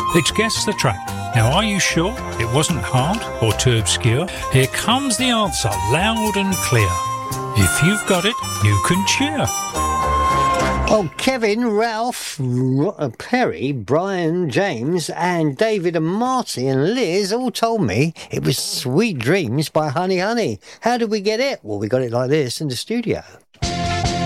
It's Guess the Track. Now, are you sure it wasn't hard or too obscure? Here comes the answer, loud and clear. If you've got it, you can cheer. Oh, Kevin, Ralph, Perry, Brian, James and David and Marty and Liz all told me it was Sweet Dreams by Honey Honey. How did we get it? Well, we got it like this in the studio.